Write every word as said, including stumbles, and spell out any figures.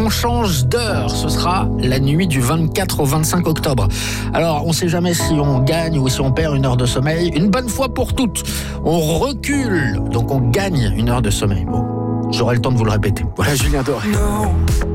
on change d'heure. Ce sera la nuit du vingt-quatre au vingt-cinq octobre. Alors, on ne sait jamais si on gagne ou si on perd une heure de sommeil. Une bonne fois pour toutes, on recule, donc on gagne une heure de sommeil. Bon, j'aurai le temps de vous le répéter. Voilà Julien Doré.